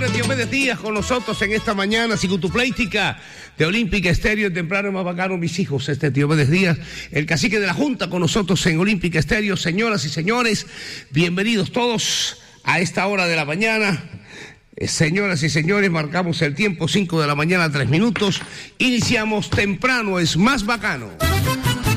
señores, Diomedes Díaz con nosotros en esta mañana, Cicutupléitica de Olímpica Estéreo, temprano más bacano, mis hijos, Diomedes Díaz, el cacique de la Junta con nosotros en Olímpica Estéreo. Señoras y señores, bienvenidos todos a esta hora de la mañana. Señoras y señores, marcamos el tiempo, 5 de la mañana, 3 minutos. Iniciamos temprano, es más bacano.